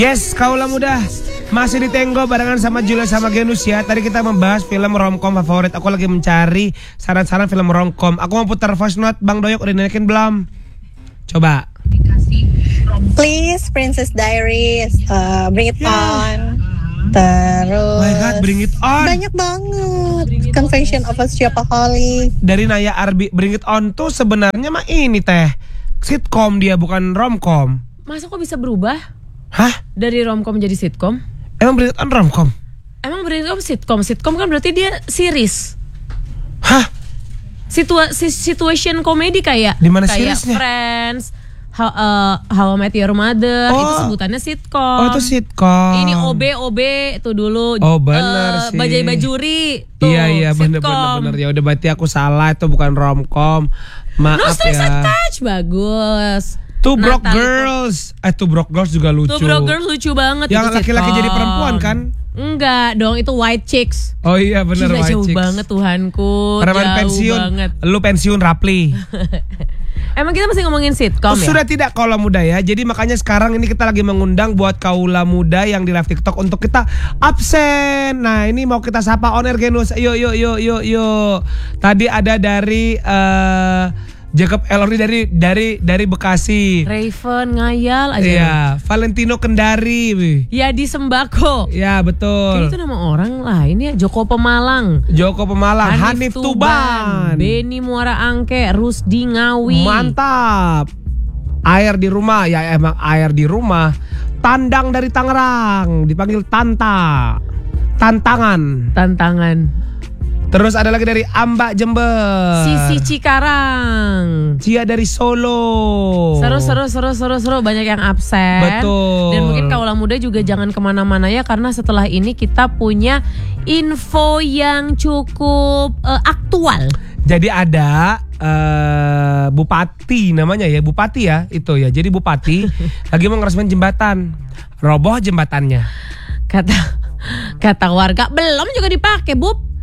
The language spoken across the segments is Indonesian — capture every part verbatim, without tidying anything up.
Yes, Kaula Muda masih di Tenggo barengan sama Julia sama Genus ya. Tadi kita membahas film romcom favorit. Aku lagi mencari saran-saran film romcom. Aku mau putar voice note. Bang Doyok udah naikin belum? Coba. Please, Princess Diaries, uh, Bring It Yeah. On. Terus My God, Bring It On. banyak banget. Confession of a Shopaholic. Dari Naya Arbi, Bring It On tuh sebenarnya mah ini teh sitkom, dia bukan romcom. Masa kok bisa berubah Hah? dari romcom jadi sitkom? Emang Bring It On romcom? Emang Bring It On sitkom? Sitkom kan berarti dia series. Hah? Situa si- situation komedi kayak Di mana kayak seriesnya? Friends, How, uh, How I Met Your Mother, Oh. itu sebutannya Oh sitkom. itu sitkom. Ini O B O B itu dulu. Oh, bener sih. Bajai Bajuri. Tuh, Iya iya bener sitkom. bener bener. Ya udah berarti aku salah, itu bukan romcom. No Maaf Strings ya. Attached, bagus. Two Broke Natalie Girls. Eh Two Broke Girls juga lucu. Two Broke Girls lucu banget. Yang itu laki-laki sitkom. jadi perempuan kan? Enggak dong, itu White Chicks. Oh iya bener, Gila, White jauh Chicks. banget Tuhanku. Preman Jauh pensiun. banget. Lu pensiun Rapli. Emang kita masih ngomongin sitkom ya? Sudah tidak Kaula Muda ya. Jadi makanya sekarang ini kita lagi mengundang buat Kaula Muda yang di live TikTok untuk kita absen. Nah ini mau kita sapa on air Genus. Yuk yuk yuk yuk yuk. Tadi ada dari uh, Jacob Elordi dari dari dari Bekasi. Raven ngayal aja. Iya, Valentino Kendari. Ya di Sembako. Ya betul. Kayak itu nama orang lain ya. Joko Pemalang, Joko Pemalang, Hanif, Tuban, Beni Muara Angke, Rusdi Ngawi. Mantap. Air di rumah, ya emang air di rumah. Tandang dari Tangerang, dipanggil Tanta. Tantangan. Tantangan. Terus ada lagi dari Ambak Jember. Sisi Cikarang. Cia dari Solo. Seru seru seru seru seru banyak yang absen. Betul. Dan mungkin Kaula Muda juga jangan kemana-mana ya, karena setelah ini kita punya info yang cukup uh, aktual. Jadi ada uh, Bupati namanya ya, Bupati ya itu ya. Jadi Bupati lagi mau ngeresmiin jembatan, roboh jembatannya. Kata kata warga belum juga dipakai, Bub.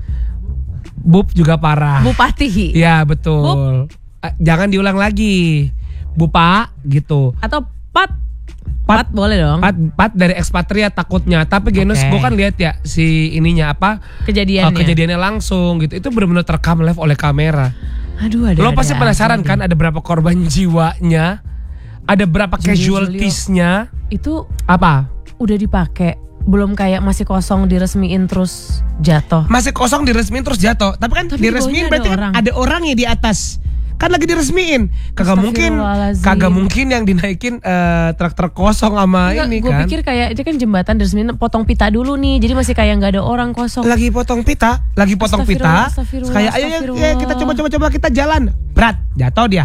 Bub juga parah. Bupati. Ya betul. Bub. Eh, jangan diulang lagi, Bupa gitu. Atau Pat. Pat, Pat boleh dong. Pat, pat dari ekspatriat takutnya. Tapi Genus, Oke. gue kan lihat ya si ininya apa Kejadiannya. uh, kejadiannya langsung gitu. Itu benar-benar terekam live oleh kamera. Aduh ada. Lo pasti ada penasaran aja kan deh. ada berapa korban jiwanya, ada berapa Julio, casualtiesnya. Itu Apa? udah dipakai, belum kayak masih kosong diresmiin terus jatuh. Masih kosong diresmiin terus jatuh. Tapi kan Tapi di diresmiin bawahnya berarti ada kan orang. ada orangnya di atas. Kan lagi diresmiin. Kagak mungkin Astagfirullahaladzim. kagak mungkin yang dinaikin uh, truk-truk kosong sama ini Gue kan. pikir kayak itu kan jembatan diresmiin potong pita dulu nih, jadi masih kayak nggak ada orang kosong. Lagi potong pita, lagi potong pita. Astagfirullah, astagfirullah, Kayak ayo, ayo, astagfirullah. ayo kita coba-coba kita jalan. Berat, jatuh dia.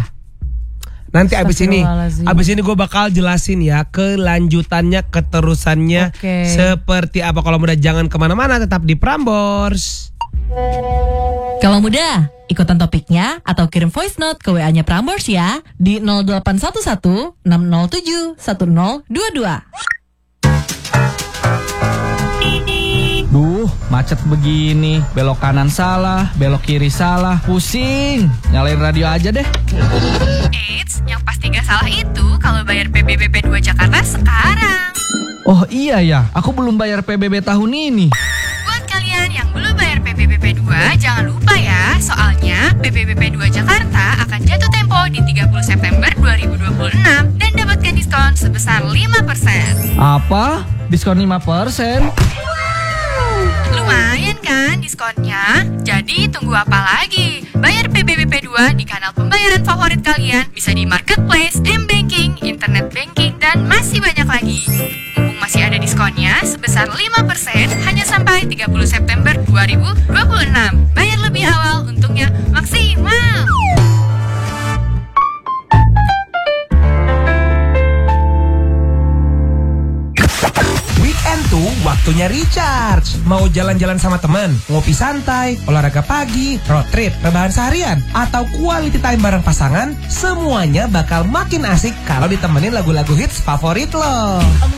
Nanti abis ini, Astagfirullahaladzim. abis ini gue bakal jelasin ya kelanjutannya, keterusannya Oke. seperti apa. Kalau muda jangan kemana-mana, tetap di Prambors. Kalau muda, ikutan topiknya atau kirim voice note ke W A-nya Prambors ya di nol delapan satu satu enam nol tujuh satu nol dua dua. Duh, macet begini, belok kanan salah, belok kiri salah, pusing. Nyalain radio aja deh. Eits, yang pasti gak salah itu kalau bayar P B B P dua Jakarta sekarang. Oh iya ya, aku belum bayar P B B tahun ini. Buat kalian yang belum bayar P B B P dua, jangan lupa ya, soalnya P B B P dua Jakarta akan jatuh tempo di tiga puluh September dua ribu dua puluh enam dan dapatkan diskon sebesar lima persen. Apa? Diskon lima persen? Lumayan kan diskonnya? Jadi tunggu apa lagi? Bayar P B B P dua di kanal pembayaran favorit kalian, bisa di marketplace, m-banking, internet banking, dan masih banyak lagi. Mumpung masih ada diskonnya sebesar lima persen hanya sampai tiga puluh September dua ribu dua puluh enam. Bayar lebih awal, untungnya maksimal. Weekend tuh waktunya recharge. Mau jalan-jalan sama teman, ngopi santai, olahraga pagi, road trip, rebahan seharian, atau quality time bareng pasangan, semuanya bakal makin asik kalau ditemenin lagu-lagu hits favorit lo.